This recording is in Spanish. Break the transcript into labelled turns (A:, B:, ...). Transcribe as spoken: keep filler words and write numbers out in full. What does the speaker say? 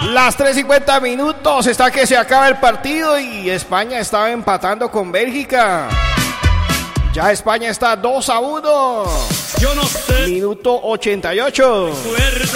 A: Las tres cincuenta minutos, está que se acaba el partido y España estaba empatando con Bélgica. Ya España está dos a uno.
B: Yo no sé.
A: Minuto ochenta y ocho.